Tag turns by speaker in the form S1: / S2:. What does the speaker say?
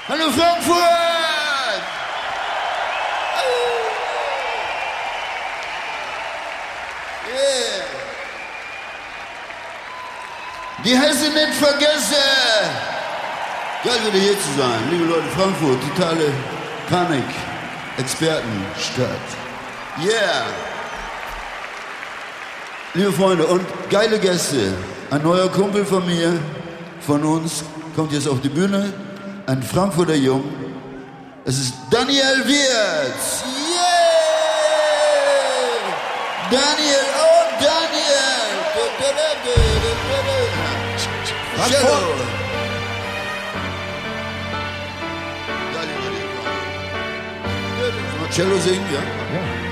S1: Hallo Frankfurt! Yeah. Die Hesse nicht vergessen! Geil wieder hier zu sein, liebe Leute, Frankfurt, totale Panik, Expertenstadt. Yeah! Liebe Freunde und geile Gäste, ein neuer Kumpel von mir, von uns, kommt jetzt auf die Bühne, ein Frankfurter Jung. Es ist Daniel Wirtz. Yeah! Daniel, oh Daniel! Cello. Cello singen, ja?
S2: Ja.